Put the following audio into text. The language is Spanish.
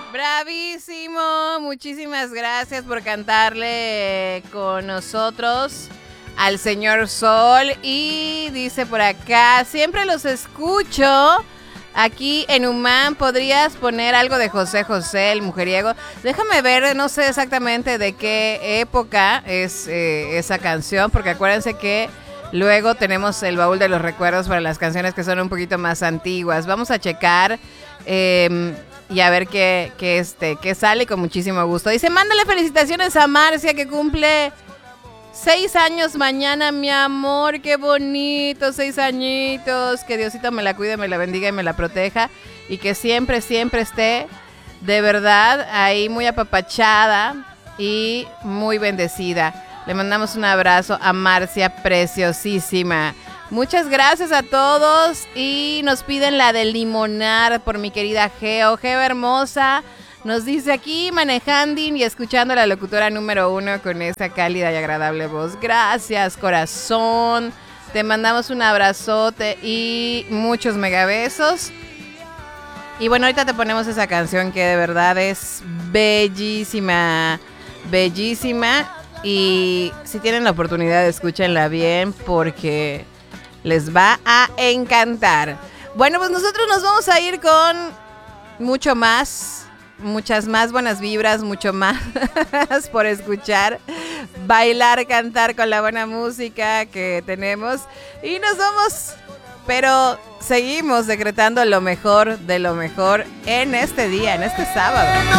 Bravísimo, muchísimas gracias por cantarle con nosotros al señor Sol. Y dice por acá, siempre los escucho aquí en Humán. ¿Podrías poner algo de José José, el mujeriego? Déjame ver, no sé exactamente de qué época es esa canción, porque acuérdense que luego tenemos el baúl de los recuerdos para las canciones que son un poquito más antiguas. Vamos a checar y a ver qué sale con muchísimo gusto. Dice, mándale felicitaciones a Marcia, que cumple 6 años mañana, mi amor. Qué bonito, 6 añitos. Que Diosito me la cuide, me la bendiga y me la proteja. Y que siempre, siempre esté de verdad ahí muy apapachada y muy bendecida. Le mandamos un abrazo a Marcia, preciosísima. Muchas gracias a todos y nos piden la de Limonar por mi querida Geo. Geo hermosa, nos dice aquí manejando y escuchando a la locutora número 1 con esa cálida y agradable voz. Gracias, corazón. Te mandamos un abrazote y muchos megabesos. Y bueno, ahorita te ponemos esa canción que de verdad es bellísima, bellísima. Y si tienen la oportunidad, escúchenla bien porque les va a encantar. Bueno, pues nosotros nos vamos a ir con mucho más, muchas más buenas vibras, mucho más por escuchar, bailar, cantar con la buena música que tenemos. Y nos vamos, pero seguimos decretando lo mejor de lo mejor en este día, en este sábado.